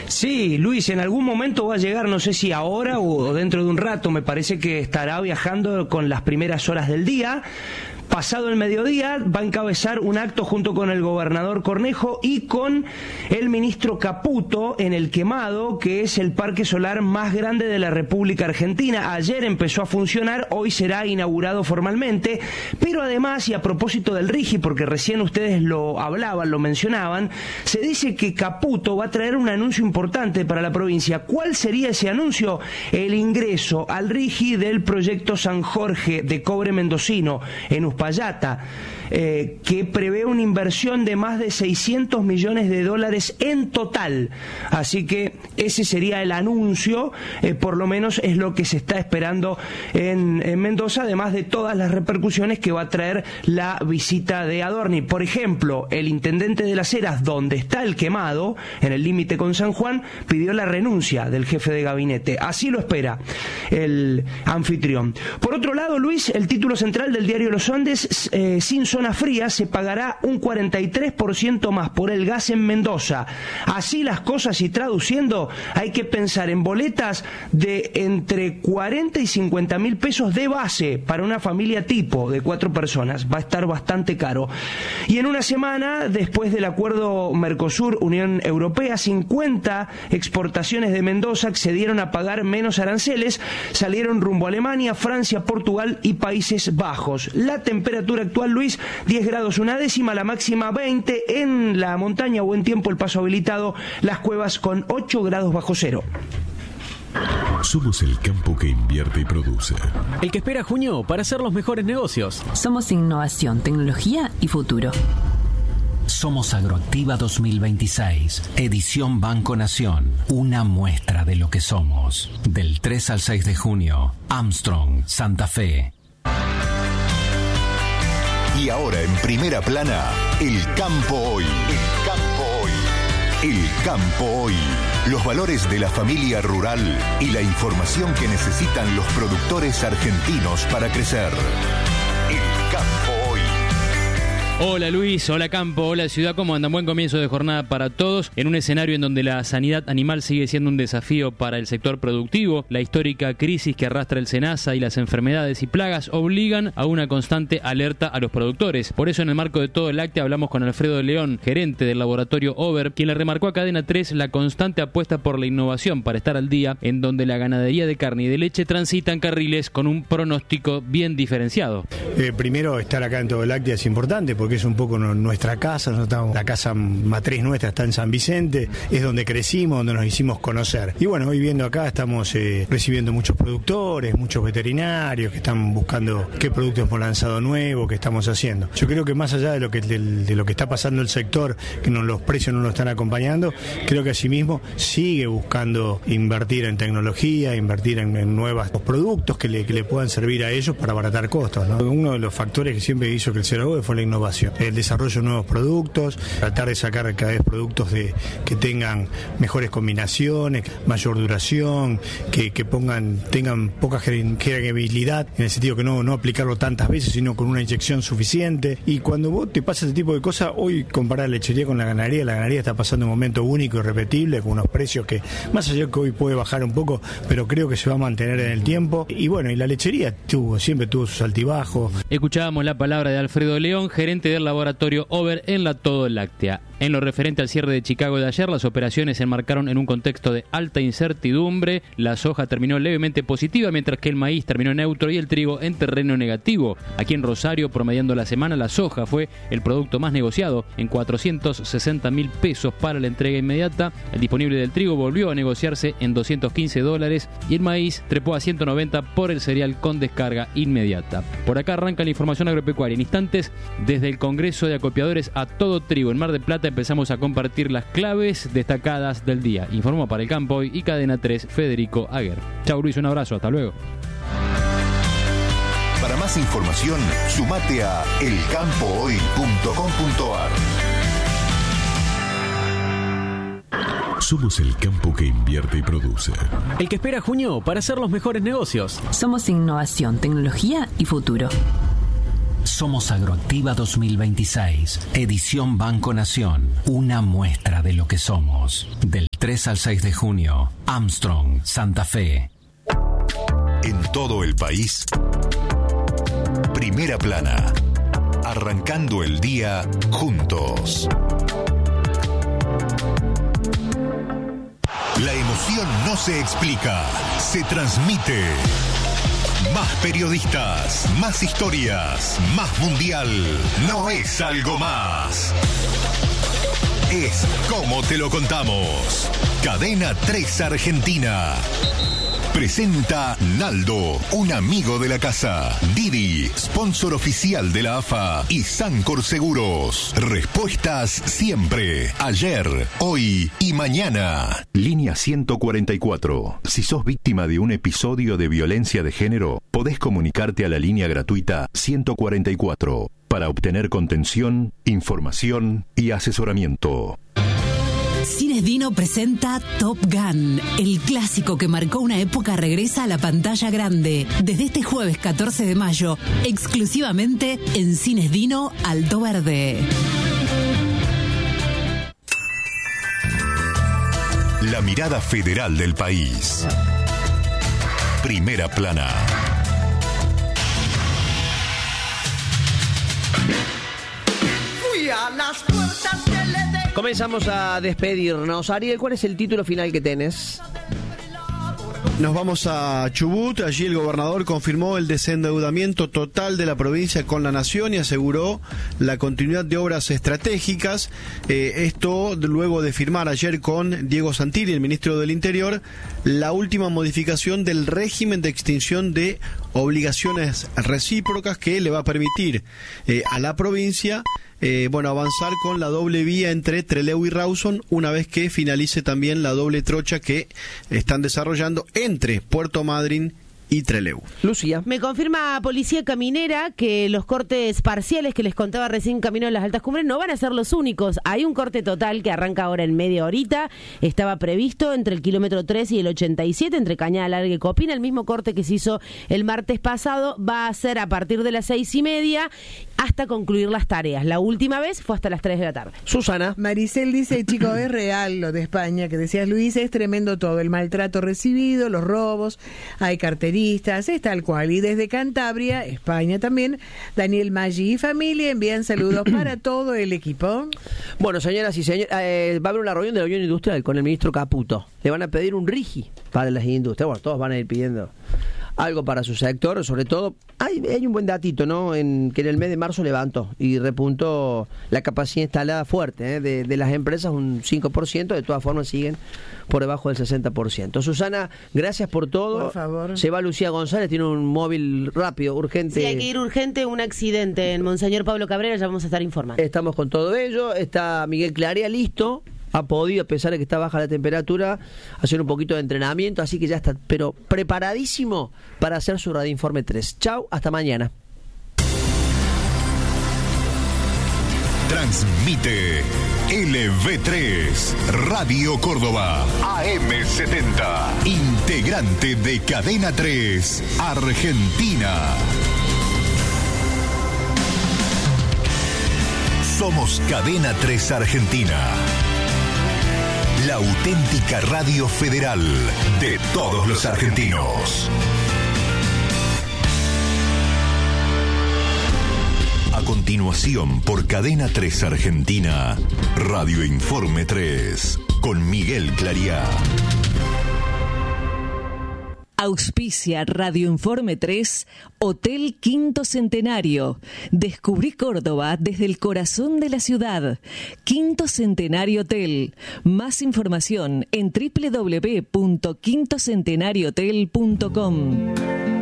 Sí, Luis, en algún momento va a llegar, no sé si ahora o dentro de un rato, me parece que estará viajando con las primeras horas del día. Pasado el mediodía va a encabezar un acto junto con el gobernador Cornejo y con el ministro Caputo en El Quemado, que es el parque solar más grande de la República Argentina. Ayer empezó a funcionar, hoy será inaugurado formalmente, pero además, y a propósito del RIGI, porque recién ustedes lo hablaban, lo mencionaban, se dice que Caputo va a traer un anuncio importante para la provincia. ¿Cuál sería ese anuncio? El ingreso al RIGI del proyecto San Jorge de cobre mendocino en Uspallata, que prevé una inversión de más de $600 millones en total. Así que ese sería el anuncio, por lo menos es lo que se está esperando en Mendoza, además de todas las repercusiones que va a traer la visita de Adorni. Por ejemplo, el intendente de Las Heras, donde está El Quemado, en el límite con San Juan, pidió la renuncia del jefe de gabinete. Así lo espera el anfitrión. Por otro lado, Luis, el título central del diario Los Andes, sin zona fría se pagará un 43% más por el gas en Mendoza. Así las cosas, y traduciendo, hay que pensar en boletas de entre 40 y 50 mil pesos de base para una familia tipo de 4 personas. Va a estar bastante caro. Y en una semana, después del acuerdo Mercosur-Unión Europea, 50 exportaciones de Mendoza accedieron a pagar menos aranceles, salieron rumbo a Alemania, Francia, Portugal y Países Bajos. La temperatura actual, Luis, 10 grados una décima, la máxima 20, en la montaña o en tiempo el paso habilitado, Las Cuevas con 8 grados bajo cero. Somos el campo que invierte y produce. El que espera junio para hacer los mejores negocios. Somos innovación, tecnología y futuro. Somos Agroactiva 2026, edición Banco Nación. Una muestra de lo que somos. Del 3 al 6 de junio, Armstrong, Santa Fe. Y ahora en primera plana, el campo hoy. El campo hoy. El campo hoy. Los valores de la familia rural y la información que necesitan los productores argentinos para crecer. El campo hoy. Hola Luis, hola Campo, hola Ciudad, ¿cómo andan? Buen comienzo de jornada para todos, en un escenario en donde la sanidad animal sigue siendo un desafío para el sector productivo. La histórica crisis que arrastra el SENASA y las enfermedades y plagas obligan a una constante alerta a los productores. Por eso, en el marco de Todo el Láctea, hablamos con Alfredo León, gerente del laboratorio Over, quien le remarcó a Cadena 3 la constante apuesta por la innovación para estar al día, en donde la ganadería de carne y de leche transitan carriles con un pronóstico bien diferenciado. Primero, estar acá en Todo el Láctea es importante porque es un poco nuestra casa. La casa matriz nuestra está en San Vicente, es donde crecimos, donde nos hicimos conocer. Y bueno, hoy viendo acá estamos recibiendo muchos productores, muchos veterinarios que están buscando qué productos hemos lanzado nuevo, qué estamos haciendo. Yo creo que más allá de lo que está pasando el sector, que los precios no lo están acompañando, creo que asimismo sigue buscando invertir en tecnología, invertir en nuevos productos que le puedan servir a ellos para abaratar costos, ¿no? Uno de los factores que siempre hizo crecer algo fue la innovación, el desarrollo de nuevos productos, tratar de sacar cada vez productos que tengan mejores combinaciones, mayor duración, que tengan poca gerenciabilidad, en el sentido que no aplicarlo tantas veces, sino con una inyección suficiente. Y cuando vos te pasas ese tipo de cosas, hoy comparar la lechería con la ganadería está pasando un momento único y repetible, con unos precios que, más allá que hoy puede bajar un poco, pero creo que se va a mantener en el tiempo. Y bueno, y la lechería siempre tuvo sus altibajos. Escuchábamos la palabra de Alfredo León, gerente del laboratorio Over en la Todo Láctea. En lo referente al cierre de Chicago de ayer, las operaciones se enmarcaron en un contexto de alta incertidumbre. La soja terminó levemente positiva, mientras que el maíz terminó neutro y el trigo en terreno negativo. Aquí en Rosario, promediando la semana, la soja fue el producto más negociado, en 460.000 pesos para la entrega inmediata. El disponible del trigo volvió a negociarse en $215 y el maíz trepó a 190 por el cereal con descarga inmediata. Por acá arranca la información agropecuaria. En instantes, desde el Congreso de Acopiadores a Todo Trigo en Mar del Plata, empezamos a compartir las claves destacadas del día. Informó para El Campo Hoy y Cadena 3 Federico Aguer. Chau Luis, un abrazo, hasta luego. Para más información, sumate a elcampohoy.com.ar. Somos el campo que invierte y produce. El que espera junio para hacer los mejores negocios. Somos innovación, tecnología y futuro. Somos Agroactiva 2026, edición Banco Nación, una muestra de lo que somos. Del 3 al 6 de junio, Armstrong, Santa Fe. En todo el país, Primera Plana, arrancando el día juntos. La emoción no se explica, se transmite. Más periodistas, más historias, más mundial. No es algo más. Es como te lo contamos. Cadena 3 Argentina. Presenta Naldo, un amigo de la casa. Didi, sponsor oficial de la AFA. Y Sancor Seguros. Respuestas siempre. Ayer, hoy y mañana. Línea 144. Si sos víctima de un episodio de violencia de género, podés comunicarte a la línea gratuita 144 para obtener contención, información y asesoramiento. Cines Dino presenta Top Gun. El clásico que marcó una época regresa a la pantalla grande. Desde este jueves 14 de mayo, exclusivamente en Cines Dino Alto Verde. La mirada federal del país. Primera Plana. Fui a las puertas del Edén. Comenzamos a despedirnos. Ariel, ¿cuál es el título final que tenés? Nos vamos a Chubut. Allí el gobernador confirmó el desendeudamiento total de la provincia con la nación y aseguró la continuidad de obras estratégicas. Esto luego de firmar ayer con Diego Santilli, el ministro del Interior, la última modificación del régimen de extinción de obligaciones recíprocas que le va a permitir a la provincia avanzar con la doble vía entre Trelew y Rawson, una vez que finalice también la doble trocha que están desarrollando entre Puerto Madryn y Trelew. Lucía. Me confirma Policía Caminera que los cortes parciales que les contaba recién camino de las altas cumbres no van a ser los únicos. Hay un corte total que arranca ahora en media horita. Estaba previsto entre el kilómetro 3 y el 87, entre Cañada Larga y Copina. El mismo corte que se hizo el martes pasado va a ser a partir de las 6:30 hasta concluir las tareas. La última vez fue hasta las 3 de la tarde. Susana. Maricel dice, chicos, es real lo de España, que decías Luis, es tremendo todo, el maltrato recibido, los robos, hay carteristas, es tal cual. Y desde Cantabria, España también, Daniel Maggi y familia envían saludos para todo el equipo. Bueno, señoras y señores, va a haber una reunión de la Unión Industrial con el ministro Caputo. Le van a pedir un RIGI para las industrias. Bueno, todos van a ir pidiendo algo para su sector, sobre todo. Hay un buen datito, ¿no? Que en el mes de marzo levantó y repuntó la capacidad instalada fuerte, de las empresas, un 5%, de todas formas siguen por debajo del 60%. Susana, gracias por todo. Por favor. Se va Lucía González, tiene un móvil rápido, urgente. Sí, hay que ir urgente, un accidente en Monseñor Pablo Cabrera, ya vamos a estar informando. Estamos con todo ello, está Miguel Clarea listo. Ha podido, a pesar de que está baja la temperatura, hacer un poquito de entrenamiento, así que ya está, pero preparadísimo para hacer su Radioinforme 3. Chau, hasta mañana. Transmite LV3, Radio Córdoba, AM70, integrante de Cadena 3, Argentina. Somos Cadena 3 Argentina. La auténtica radio federal de todos los argentinos. A continuación, por Cadena 3 Argentina, Radioinforme 3, con Miguel Clariá. Auspicia Radioinforme 3, Hotel Quinto Centenario. Descubrí Córdoba desde el corazón de la ciudad. Quinto Centenario Hotel. Más información en www.quintocentenariohotel.com.